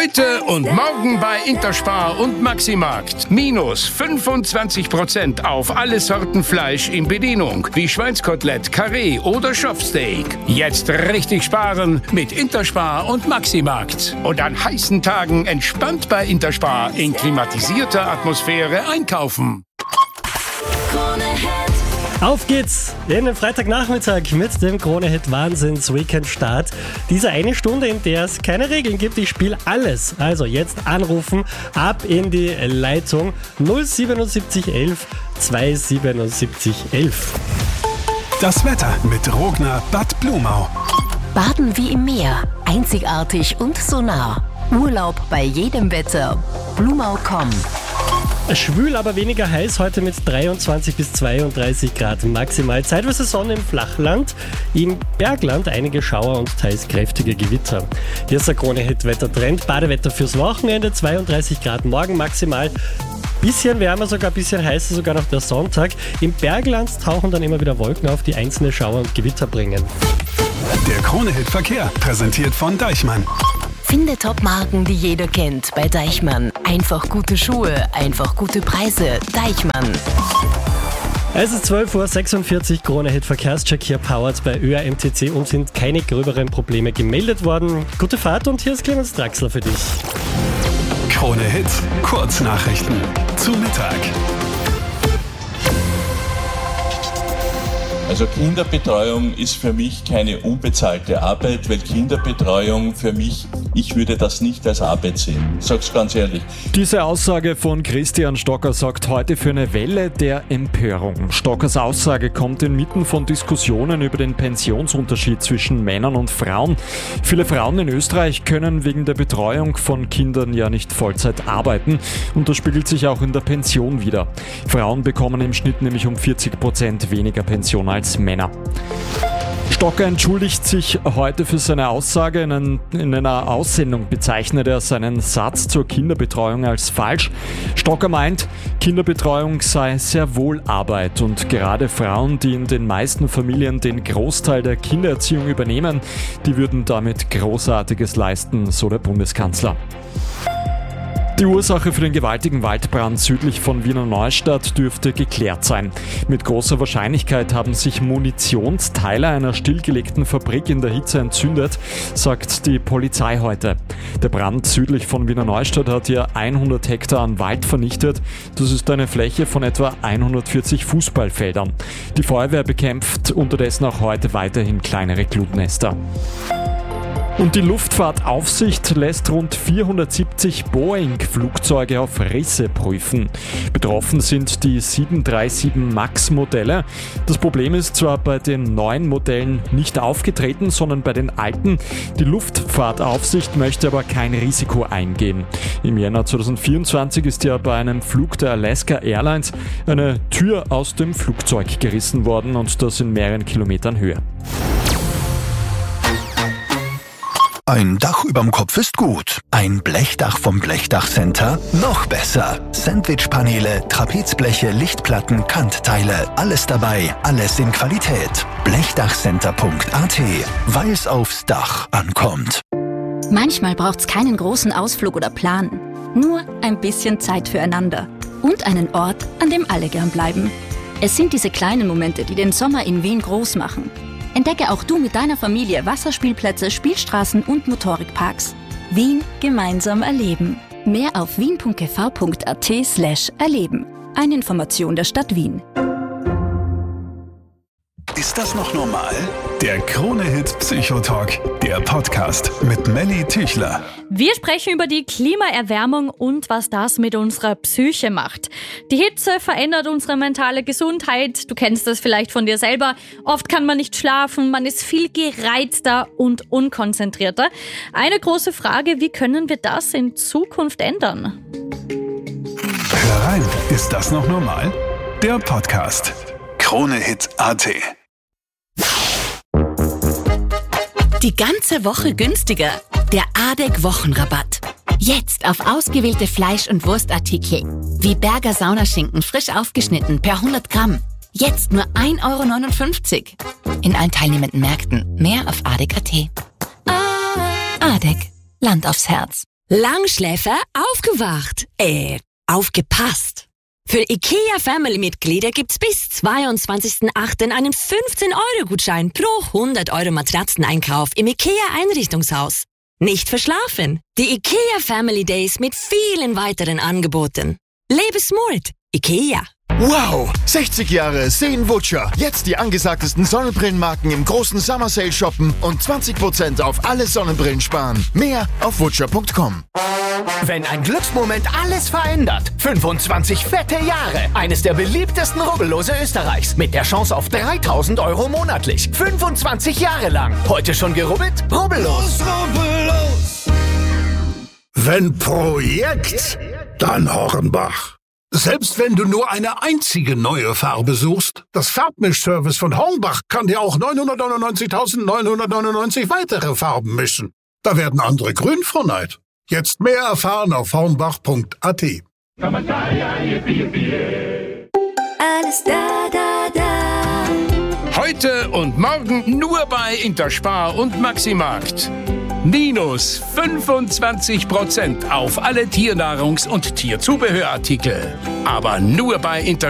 Heute und morgen bei Interspar und Maximarkt. Minus 25% auf alle Sorten Fleisch in Bedienung, wie Schweinskotelett, Karree oder Schopfsteak. Jetzt richtig sparen mit Interspar und Maximarkt. Und an heißen Tagen entspannt bei Interspar in klimatisierter Atmosphäre einkaufen. Auf geht's in den Freitagnachmittag mit dem Krone-Hit Wahnsinns-Weekend-Start. Diese eine Stunde, in der es keine Regeln gibt. Ich spiele alles. Also jetzt anrufen, ab in die Leitung 07711 27711. Das Wetter mit Rogner Bad Blumau. Baden wie im Meer. Einzigartig und so nah. Urlaub bei jedem Wetter. Blumau.com. Schwül, aber weniger heiß, heute mit 23 bis 32 Grad maximal. Zeitweise Sonne im Flachland, im Bergland einige Schauer und teils kräftige Gewitter. Hier ist der Krone-Hit-Wettertrend. Badewetter fürs Wochenende, 32 Grad morgen maximal. Bisschen wärmer, sogar ein bisschen heißer, sogar noch der Sonntag. Im Bergland tauchen dann immer wieder Wolken auf, die einzelne Schauer und Gewitter bringen. Der Krone-Hit-Verkehr, präsentiert von Deichmann. Finde Top-Marken, die jeder kennt, bei Deichmann. Einfach gute Schuhe, einfach gute Preise. Deichmann. Es ist 12:46 Uhr, Krone-Hit Verkehrscheck hier powered bei ÖAMTC und sind keine gröberen Probleme gemeldet worden. Gute Fahrt und hier ist Clemens Draxler für dich. Krone-Hit, Kurznachrichten zu Mittag. Also Kinderbetreuung ist für mich keine unbezahlte Arbeit, weil Kinderbetreuung für mich, ich würde das nicht als Arbeit sehen. Ich sag's ganz ehrlich. Diese Aussage von Christian Stocker sorgt heute für eine Welle der Empörung. Stockers Aussage kommt inmitten von Diskussionen über den Pensionsunterschied zwischen Männern und Frauen. Viele Frauen in Österreich können wegen der Betreuung von Kindern ja nicht Vollzeit arbeiten und das spiegelt sich auch in der Pension wider. Frauen bekommen im Schnitt nämlich um 40% weniger Pension als Männer. Stocker entschuldigt sich heute für seine Aussage. In einer Aussendung bezeichnet er seinen Satz zur Kinderbetreuung als falsch. Stocker meint, Kinderbetreuung sei sehr wohl Arbeit und gerade Frauen, die in den meisten Familien den Großteil der Kindererziehung übernehmen, die würden damit Großartiges leisten, so der Bundeskanzler. Die Ursache für den gewaltigen Waldbrand südlich von Wiener Neustadt dürfte geklärt sein. Mit großer Wahrscheinlichkeit haben sich Munitionsteile einer stillgelegten Fabrik in der Hitze entzündet, sagt die Polizei heute. Der Brand südlich von Wiener Neustadt hat hier 100 Hektar an Wald vernichtet. Das ist eine Fläche von etwa 140 Fußballfeldern. Die Feuerwehr bekämpft unterdessen auch heute weiterhin kleinere Glutnester. Und die Luftfahrtaufsicht lässt rund 470 Boeing-Flugzeuge auf Risse prüfen. Betroffen sind die 737 MAX-Modelle. Das Problem ist zwar bei den neuen Modellen nicht aufgetreten, sondern bei den alten. Die Luftfahrtaufsicht möchte aber kein Risiko eingehen. Im Jänner 2024 ist ja bei einem Flug der Alaska Airlines eine Tür aus dem Flugzeug gerissen worden und das in mehreren Kilometern Höhe. Ein Dach überm Kopf ist gut. Ein Blechdach vom Blechdachcenter? Noch besser. Sandwichpaneele, Trapezbleche, Lichtplatten, Kantteile. Alles dabei, alles in Qualität. Blechdachcenter.at, weil es aufs Dach ankommt. Manchmal braucht's keinen großen Ausflug oder Plan. Nur ein bisschen Zeit füreinander. Und einen Ort, an dem alle gern bleiben. Es sind diese kleinen Momente, die den Sommer in Wien groß machen. Entdecke auch du mit deiner Familie Wasserspielplätze, Spielstraßen und Motorikparks. Wien gemeinsam erleben. Mehr auf wien.gv.at/erleben. Eine Information der Stadt Wien. Ist das noch normal? Der Krone-Hit Psychotalk, der Podcast mit Melly Tüchler. Wir sprechen über die Klimaerwärmung und was das mit unserer Psyche macht. Die Hitze verändert unsere mentale Gesundheit. Du kennst das vielleicht von dir selber. Oft kann man nicht schlafen, man ist viel gereizter und unkonzentrierter. Eine große Frage, wie können wir das in Zukunft ändern? Hör rein, ist das noch normal? Der Podcast. Krone-Hit.at. Die ganze Woche günstiger. Der ADEC-Wochenrabatt. Jetzt auf ausgewählte Fleisch- und Wurstartikel. Wie Berger Saunaschinken frisch aufgeschnitten per 100 Gramm. Jetzt nur 1,59 € in allen teilnehmenden Märkten. Mehr auf ADEC.at. ADEC. Land aufs Herz. Langschläfer aufgewacht. Aufgepasst. Für IKEA-Family-Mitglieder gibt's bis 22.08. einen 15-Euro-Gutschein pro 100-Euro-Matratzeneinkauf im IKEA-Einrichtungshaus. Nicht verschlafen. Die IKEA Family Days mit vielen weiteren Angeboten. Lebe smart. IKEA. Wow! 60 Jahre Seen-Wutscher. Jetzt die angesagtesten Sonnenbrillenmarken im großen Summer Sale shoppen und 20% auf alle Sonnenbrillen sparen. Mehr auf wutscher.com. Wenn ein Glücksmoment alles verändert. 25 fette Jahre. Eines der beliebtesten Rubbellose Österreichs. Mit der Chance auf 3.000 Euro monatlich. 25 Jahre lang. Heute schon gerubbelt? Rubbellos. Rubbellos. Wenn Projekt, dann Hornbach. Selbst wenn du nur eine einzige neue Farbe suchst, das Farbmischservice von Hornbach kann dir auch 999.999 weitere Farben mischen. Da werden andere grün vor Neid. Jetzt mehr erfahren auf hornbach.at. Alles da, da, da. Heute und morgen nur bei Interspar und Maximarkt. Minus 25% auf alle Tiernahrungs- und Tierzubehörartikel. Aber nur bei Interspar.